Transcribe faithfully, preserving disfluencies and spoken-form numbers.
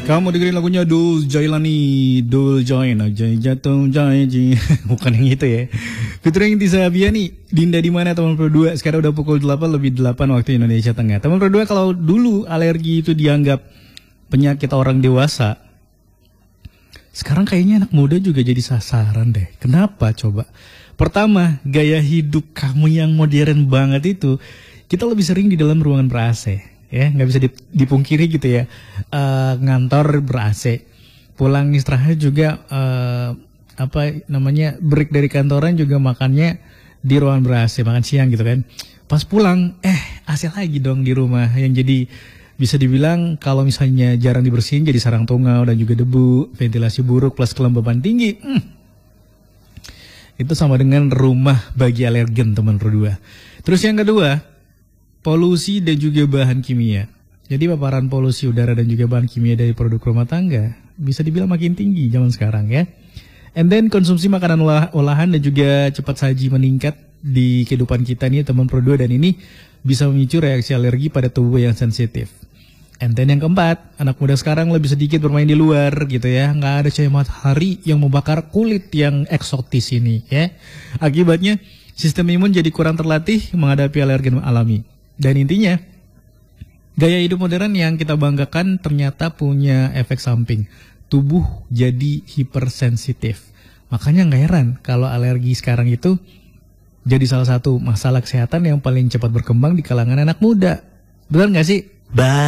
Kamu dengerin lagunya Dul Jailani, Dul Join, Jai Jatuh Jai Ji. Bukan yang itu ya. Featuring Tisa Abiani, Dinda di mana teman berdua. Sekarang udah pukul delapan lebih delapan waktu Indonesia Tengah. Teman berdua, kalau dulu alergi itu dianggap penyakit orang dewasa, sekarang kayaknya anak muda juga jadi sasaran deh. Kenapa coba? Pertama, gaya hidup kamu yang modern banget itu, kita lebih sering di dalam ruangan ber-A C. Ya, nggak bisa dipungkiri gitu ya. Uh, ngantor ber-A C, pulang istirahat juga uh, apa namanya break dari kantoran juga makannya di ruangan ber-A C, makan siang gitu kan. Pas pulang, eh A C lagi dong di rumah, yang jadi bisa dibilang kalau misalnya jarang dibersihin jadi sarang tungau dan juga debu, ventilasi buruk plus kelembaban tinggi. Hmm. Itu sama dengan rumah bagi alergen teman berdua. Terus yang kedua, polusi dan juga bahan kimia. Jadi paparan polusi udara dan juga bahan kimia dari produk rumah tangga bisa dibilang makin tinggi zaman sekarang ya. And then konsumsi makanan olah, olahan dan juga cepat saji meningkat di kehidupan kita nih teman berdua, dan ini bisa memicu reaksi alergi pada tubuh yang sensitif. And then yang keempat, anak muda sekarang lebih sedikit bermain di luar gitu ya. Nggak ada cahaya matahari yang membakar kulit yang eksotis ini ya. Akibatnya sistem imun jadi kurang terlatih menghadapi alergen alami. Dan intinya, gaya hidup modern yang kita banggakan ternyata punya efek samping. Tubuh jadi hipersensitif. Makanya nggak heran kalau alergi sekarang itu jadi salah satu masalah kesehatan yang paling cepat berkembang di kalangan anak muda. Benar nggak sih? Bye.